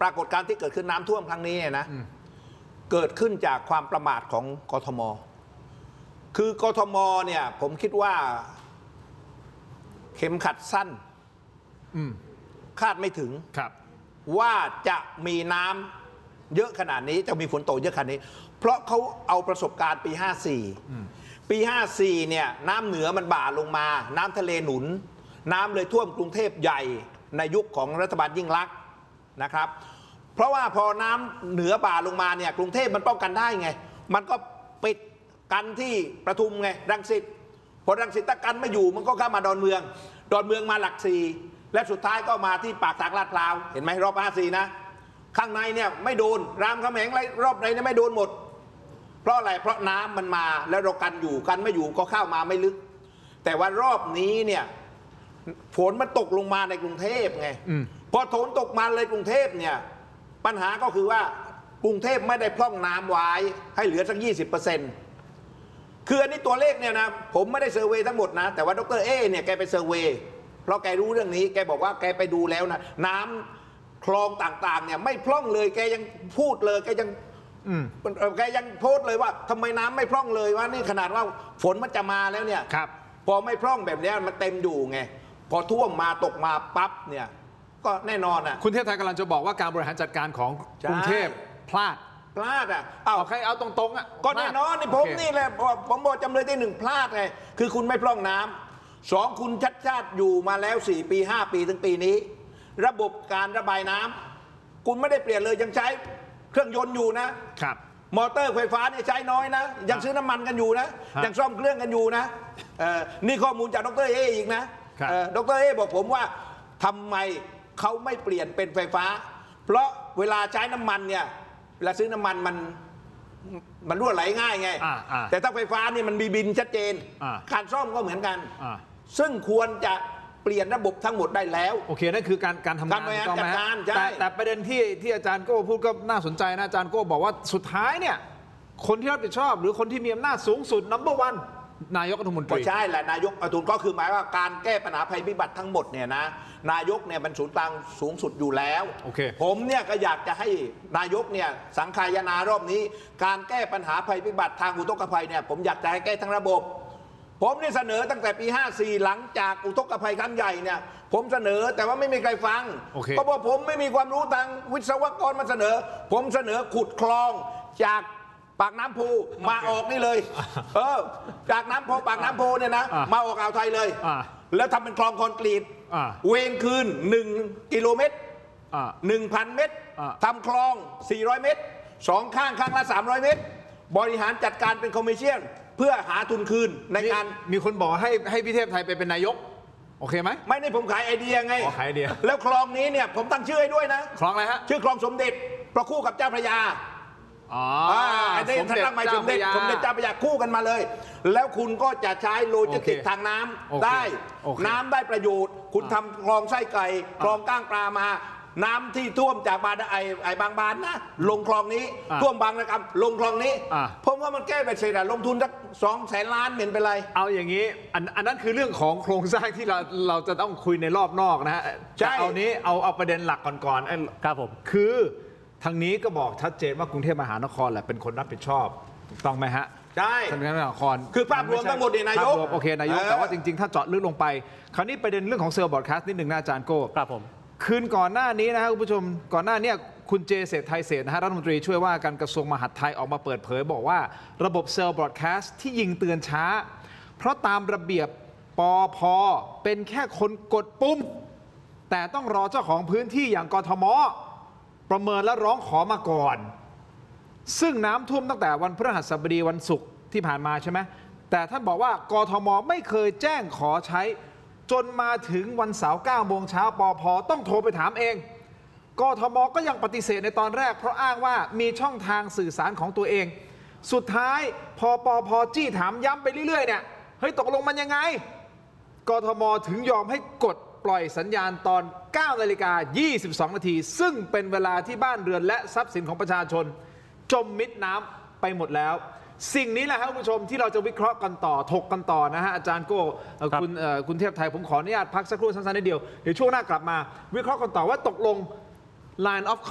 ปรากฏการณ์ที่เกิดขึ้นน้ำท่วมครั้งนี้นะเกิดขึ้นจากความประมาทของกทม.คือกทม.เนี่ยผมคิดว่าเข็มขัดสั้นคาดไม่ถึงว่าจะมีน้ำเยอะขนาดนี้จะมีฝนตกเยอะขนาดนี้เพราะเขาเอาประสบการณ์ปี54ปี54เนี่ยน้ำเหนือมันบ่าลงมาน้ำทะเลหนุนน้ำเลยท่วมกรุงเทพใหญ่ในยุคของรัฐบาลยิ่งลักษณ์นะครับเพราะว่าพอน้ำเหนือบ่าลงมาเนี่ยกรุงเทพมันป้องกันได้ไงมันก็ปิดกันที่ประทุมไงรังสิตพอรังสิตตะกันไม่อยู่มันก็เข้ามาดอนเมืองมาหลักสี่และสุดท้ายก็มาที่ปากทางลาดพร้าวเห็นไหมรอบ54นะข้างในเนี่ยไม่โดนรามคำแหงไรรอบไหนเนี่ยไม่โดนหมดเพราะอะไรเพราะน้ำมันมาแล้วเรากันอยู่กันไม่อยู่ก็เข้ามาไม่ลึกแต่ว่ารอบนี้เนี่ยฝนมันตกลงมาในกรุงเทพไงพอฝนตกมาเลยกรุงเทพเนี่ยปัญหาก็คือว่ากรุงเทพไม่ได้พร่องน้ำไว้ให้เหลือสัก 20%คืออันนี้ตัวเลขเนี่ยนะผมไม่ได้เซอร์เวย์ทั้งหมดนะแต่ว่าดร.เอเนี่ยแกไปเซอร์เวย์เพราะแกรู้เรื่องนี้แกบอกว่าแกไปดูแล้วนะน้ำคลองต่างๆเนี่ยไม่พร่องเลยแกยังพูดเลยแกยังโพสต์เลยว่าทำไมน้ำไม่พร่องเลยว่านี่ขนาดว่าฝนมันจะมาแล้วเนี่ยพอไม่พร่องแบบนี้มันเต็มอยู่ไงพอท่วมมาตกมาปั๊บเนี่ยก็แน่นอนอ่ะคุณเทพไทยกำลังจะบอกว่าการบริหารจัดการของกรุงเทพพลาดอ่ะใครเอาตรงๆอ่ะก็แน่นอนนี่ผมนี่แหละผมบอกจำเลยที่ 1พลาดไงคือคุณไม่พร่องน้ำ2คุณชัดชาติอยู่มาแล้ว4 ปี 5 ปีถึงปีนี้ระบบการระบายน้ำคุณไม่ได้เปลี่ยนเลยยังใช้เครื่องยนต์อยู่นะครับมอเตอร์ไฟฟ้าเนี่ยใช้น้อยนะยังซื้อน้ำมันกันอยู่นะยังซ่อมเครื่องกันอยู่นะนี่ข้อมูลจากดร.เออีกนะดร.เอบอกผมว่าทำไมเขาไม่เปลี่ยนเป็นไฟฟ้าเพราะเวลาใช้น้ำมันเนี่ยเวลาซื้อน้ำมันมันรั่วไหลง่ายไงแต่ถ้าไฟฟ้านี่มันมีบินชัดเจนการซ่อมก็เหมือนกันซึ่งควรจะเปลี่ยนระบบทั้งหมดได้แล้วโอเคนั่นคือการทำงานต้องไหมแต่ประเด็นที่อาจารย์โก้พูดก็น่าสนใจนะอาจารย์โก้บอกว่าสุดท้ายเนี่ยคนที่รับผิดชอบหรือคนที่มีอำนาจสูงสุด number 1นายกรัฐมนตรีใช่แหละนายกอตุลก็คือหมายว่าการแก้ปัญหาภัยพิบัติทั้งหมดเนี่ยนะนายกเนี่ยเป็นศูนย์กลางสูงสุดอยู่แล้วผมเนี่ยก็อยากจะให้นายกเนี่ยสังคายนารอบนี้การแก้ปัญหาภัยพิบัติทางอุทกภัยเนี่ยผมอยากจะให้แก้ทั้งระบบผมนี่เสนอตั้งแต่ปี54หลังจากอุทกภัยครั้งใหญ่เนี่ยผมเสนอแต่ว่าไม่มีใครฟังเพราะว่าผมไม่มีความรู้ทางวิศวกรมาเสนอผมเสนอขุดคลองจากปากน้ำโพมาออกนี่เลยจากน้ำโพปากน้ำโพเนี่ยนะมาออกอ่าวไทยเลยแล้วทำเป็นคลองคอนกรีตเวงคืน1 กิโลเมตร 1,000 เมตรทำคลอง400 เมตร2ข้างละ300 เมตรบริหารจัดการเป็นคอมมิชชั่นเพื่อหาทุนคืนในการมีคนบอกให้พี่เทพไทยไปเป็นนายกโอเคไหมไม่ได้ผมขายไอเดียไงขายไอเดียแล้วคลองนี้เนี่ยผมตั้งชื่อให้ด้วยนะคลองอะไรฮะชื่อคลองสมเด็จเพราะคู่กับเจ้าพระยาไอ้ท่านตั้งใหม่สมเด็จเจ้าพระยาคู่กันมาเลยแล้วคุณก็จะใช้โลจิสติกทางน้ำได้น้ำได้ประโยชน์คุณทำคลองไส้ไก่คลองก้างปลามาน้ำที่ท่วมจากบางบานนะลงคลองนี้ท่วมบางระกำลงคลองนี้ผมว่ามันแก้ไปเสร็จลงทุนสัก200,000 ล้านเหม็นไปเลยเอาอย่างนี้อันนั้นคือเรื่องของโครงสร้างที่เราจะต้องคุยในรอบนอกนะฮะเอานี้เอาประเด็นหลักก่อนครับผมคือทางนี้ก็บอกชัดเจนว่ากรุงเทพมหานครแหละเป็นคนรับผิดชอบถูกต้องไหมฮะใช่กรุงเทพมหานครคือภาพรวมทั้งหมดเนี่ยนายกโอเคนายกแต่ว่าจริงๆถ้าเจาะลึกลงไปคราวนี้ประเด็นเรื่องของเซลล์บอร์ดแคสต์นิดหนึ่งนะอาจารย์โก้ครับผมคืนก่อนหน้านี้นะครับคุณผู้ชมก่อนหน้านี้คุณเจเศรษฐไทยเศรษฐ์นะฮะรัฐมนตรีช่วยว่าการกระทรวงมหาดไทยออกมาเปิดเผยบอกว่าระบบเซลล์บอร์ดแคสต์ที่ยิงเตือนช้าเพราะตามระเบียบปภ.เป็นแค่คนกดปุ่มแต่ต้องรอเจ้าของพื้นที่อย่างกทม.ประเมินและร้องขอมาก่อนซึ่งน้ำท่วมตั้งแต่วันพฤหัสบดีวันศุกร์ที่ผ่านมาใช่ไหมแต่ท่านบอกว่ากทม.ไม่เคยแจ้งขอใช้จนมาถึงวันเสาร์9 โมงเช้าปภ.ต้องโทรไปถามเองกทม.ก็ยังปฏิเสธในตอนแรกเพราะอ้างว่ามีช่องทางสื่อสารของตัวเองสุดท้ายพอปภ.จี้ถามย้ำไปเรื่อยๆเนี่ยเฮ้ยตกลงมันยังไงกทม.ถึงยอมให้กดปล่อยสัญญาณตอน 9:22 นาทีซึ่งเป็นเวลาที่บ้านเรือนและทรัพย์สินของประชาชนจมมิดน้ำไปหมดแล้วสิ่งนี้แหละครับคุณผู้ชมที่เราจะวิเคราะห์กันต่อถกกันต่อนะฮะอาจารย์โก้คุณเทพไทยผมขออนุญาตพักสักครู่สั้นๆนิดเดียวเดี๋ยวช่วงหน้ากลับมาวิเคราะห์กันต่อว่าตกลง line of